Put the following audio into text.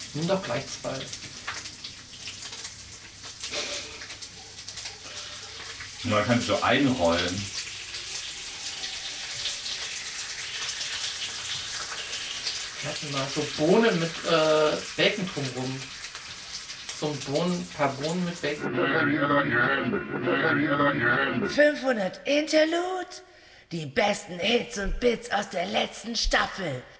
Nimm doch gleich 2. Und dann kannst du einrollen. Warte mal, so Bohnen mit Bacon drumrum. So ein paar Bohnen mit Bacon. 500 Interlude? Die besten Hits und Bits aus der letzten Staffel.